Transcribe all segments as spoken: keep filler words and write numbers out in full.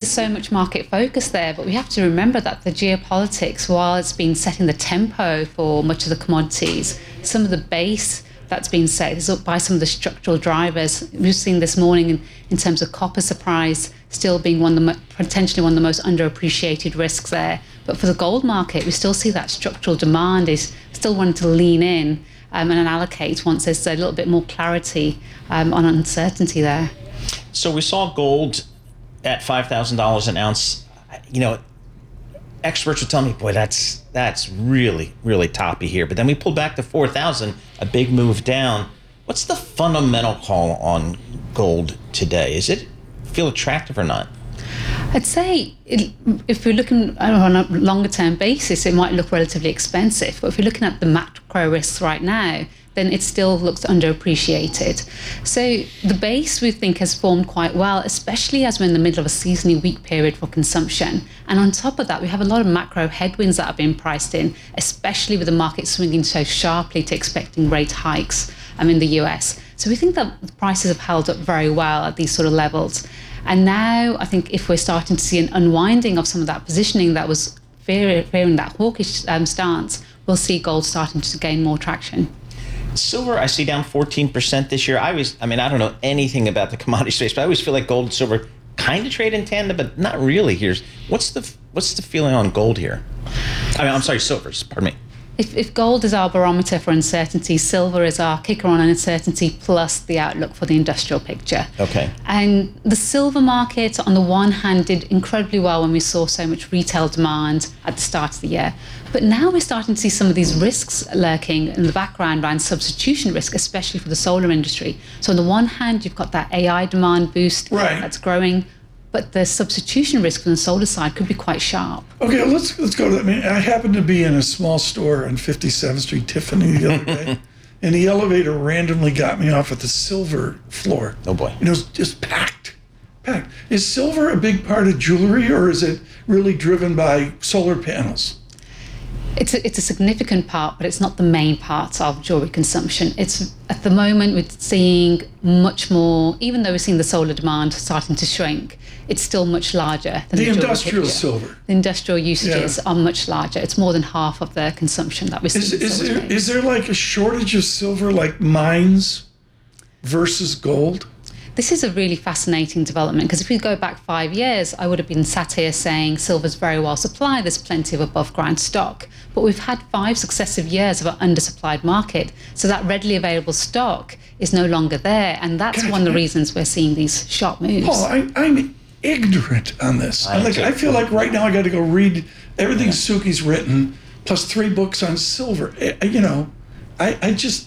so much market focus there, but we have to remember that the geopolitics, while it's been setting the tempo for much of the commodities, some of the base that's been set is up by some of the structural drivers. We've seen this morning in, in terms of copper surprise still being one of the potentially one of the most underappreciated risks there. But for the gold market, we still see that structural demand is still wanting to lean in um, and allocate once there's a little bit more clarity um, on uncertainty there. So we saw gold at five thousand dollars an ounce. You know, experts would tell me, boy, that's that's really, really toppy here. But then we pulled back to four thousand, a big move down. What's the fundamental call on gold today? Is it feel attractive or not? I'd say it, if we're looking on a longer term basis, it might look relatively expensive. But if we're looking at the macro risks right now, then it still looks underappreciated. So the base, we think, has formed quite well, especially as we're in the middle of a seasonally weak period for consumption. And on top of that, we have a lot of macro headwinds that are being priced in, especially with the market swinging so sharply to expecting rate hikes um, in the U S. So we think that the prices have held up very well at these sort of levels. And now I think if we're starting to see an unwinding of some of that positioning that was fear, fearing that hawkish um, stance, we'll see gold starting to gain more traction. Silver, I see down fourteen percent this year. I always, I mean, I don't know anything about the commodity space, but I always feel like gold and silver kind of trade in tandem, but not really. Here's what's the what's the feeling on gold here? I mean, I'm sorry, silvers. Pardon me. If, if gold is our barometer for uncertainty, silver is our kicker on uncertainty plus the outlook for the industrial picture. Okay. And the silver market, on the one hand, did incredibly well when we saw so much retail demand at the start of the year. But now we're starting to see some of these risks lurking in the background around substitution risk, especially for the solar industry. So on the one hand, you've got that A I demand boost right. that's growing, but the substitution risk from the solar side could be quite sharp. Okay, let's let's go to that. I mean, I happened to be in a small store on fifty-seventh Street, Tiffany, the other day, and the elevator randomly got me off at the silver floor. Oh boy. And it was just packed, packed. Is silver a big part of jewelry, or is it really driven by solar panels? It's a, it's a significant part, but it's not the main part of jewelry consumption. It's at the moment we're seeing much more, even though we're seeing the solar demand starting to shrink, it's still much larger than the, the industrial picture. silver. The industrial usages Yeah. are much larger. It's more than half of the consumption that we're seeing. Is, in is, silver there, space. is there like a shortage of silver, like mines versus gold? This is a really fascinating development, because if we go back five years, I would have been sat here saying silver's very well supplied, there's plenty of above ground stock. But we've had five successive years of an undersupplied market, so that readily available stock is no longer there, and that's God, one of the reasons we're seeing these sharp moves. Paul, I, I'm ignorant on this. I I'm like, too. I feel like right now I got to go read everything yeah. Suki's written, plus three books on silver. I, you know, I, I just,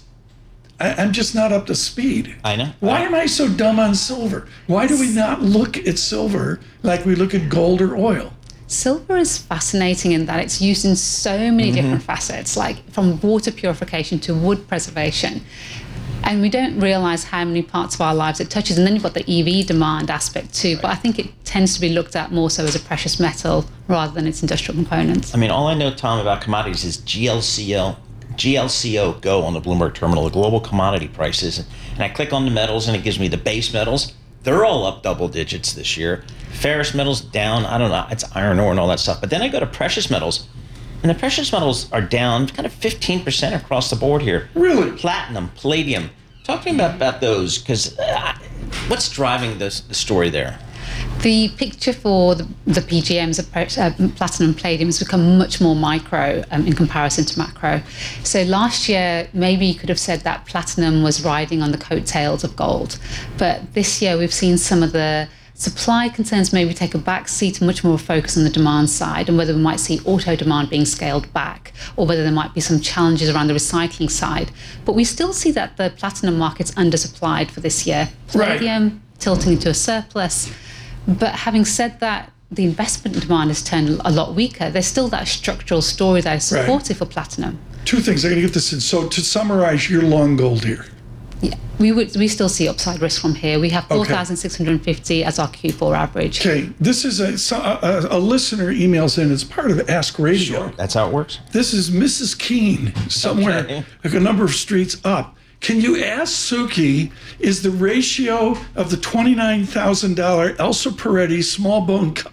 I, I'm just not up to speed. I know. Why I- am I so dumb on silver? Why do we not look at silver like we look at gold or oil? Silver is fascinating in that it's used in so many mm-hmm. different facets, like from water purification to wood preservation. And we don't realize how many parts of our lives it touches. And then you've got the E V demand aspect too. Right. But I think it tends to be looked at more so as a precious metal rather than its industrial components. I mean, all I know, Tom, about commodities is G L C O, G L C O Go on the Bloomberg terminal, the global commodity prices. And I click on the metals and it gives me the base metals. They're all up double digits this year. Ferrous metals down, I don't know, it's iron ore and all that stuff. But then I go to precious metals, and the precious metals are down kind of fifteen percent across the board here. Really? Platinum, palladium. Talk to me about, about those, because uh, what's driving this, the story there? The picture for the, the P G Ms of uh, platinum and palladium has become much more micro um, in comparison to macro. So last year, maybe you could have said that platinum was riding on the coattails of gold. But this year, we've seen some of the supply concerns maybe take a back seat and much more focus on the demand side, and whether we might see auto demand being scaled back, or whether there might be some challenges around the recycling side. But we still see that the platinum market's undersupplied for this year. Palladium right. tilting into a surplus. But having said that, the investment demand has turned a lot weaker. There's still that structural story that is supportive right. for platinum. Two things, I'm going to get this in. So to summarize, you're long gold here. Yeah, we would we still see upside risk from here. We have four thousand six hundred fifty okay. as our Q four average. Okay, this is a, a, a listener emails in. It's part of Ask Radio. Sure. That's how it works. This is Missus Keene, somewhere okay. like a number of streets up. Can you ask Suki, is the ratio of the twenty-nine thousand dollars Elsa Peretti small bone